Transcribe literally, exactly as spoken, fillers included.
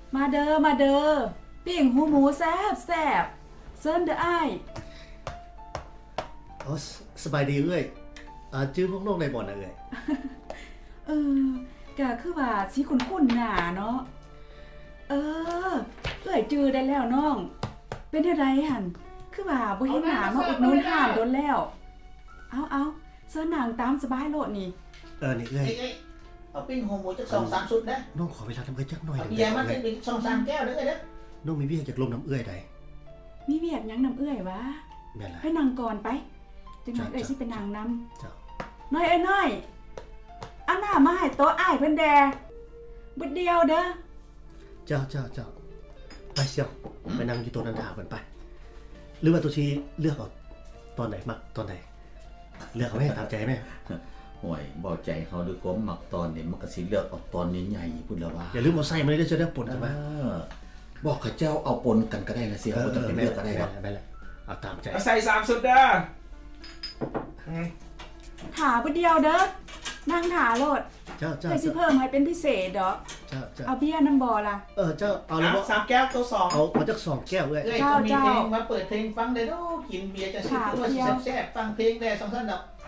มาเด้อมาเด้อปิ้งหูหมูแซ่บแซ่บเซิร์นเด้ออ้ายอ๋อสบายดีเอ้ยอ่าจื้อพวกน้องในบ่อนนะเอ้ยเออก็คือว่าสิคุ้นๆหน้าเนาะเออเอ้ยจื้อได้แล้วน้องเป็นอะไรหั่นคือว่าบ่เห็นหน้ามาอุดหนุนห้านโดนแล้วเอาเอาเซิร์นนางตามสบายโลดนี่เออนี่เอ้ยเอาปิ้งหูหมูจักสองสามชุดนะน้องขอเวลาทำเอ้ยจักหน่อยเบียร์มาเป็นสองสามแก้วเด้อเด้อน้องมีเบี้ยจากลมน้ำเอ้ยใดมีเวียกหยังนำเอื้อยวะไปนั่งก่อนไปจังได๋เอ้ยสิไปนั่งนำเจ้าน้อยเอ้ยน้อยเอาหน้ามาให้โต๊ะอ้ายเพิ่นแดบึดเดียวเด้อเจ้าเจ้าเจ้าไปเสี่ยวไปนั่งอยู่โต๊ะนั้นถามเพิ่นไปหรือว่าตัวชีเลือกเอาตอนไหนมักตอนไหนเลือกเอาให้ตามใจแม่ห่วยบ่ใจเฮาด้วยความมักตอนนี้มันก็สิเลือกเอาตอนใหญ่ๆพุ่นแล้วว่าอย่าลืมเอาใส่มาได้จะได้ปนใช่มั้ยบอกเขาเจ้าเอาปนกันก็ได้นะเสี่ยวบ่ต้องไปเลือกก็ได้ครับได้แหละเอาตามใจใส่สามสุดเด้อถาบึดเดียวเด้อนั่งถาโลดเจ้าเจ้าสิเพิ่มให้เป็นพิเศษดอกเจ้าเจ้าเอาเบียร์น้ำบ่ล่ะเออเจ้าเอาแล้วสามแก้วตัวสองเอาเอาจักสองแก้วเอ้ยเจ้ามีเพลงมาเปิดเพลงฟังได้ดอกกินเบียร์จะสิคือว่าแซ่บๆฟังเพลงได้สองท่านดอก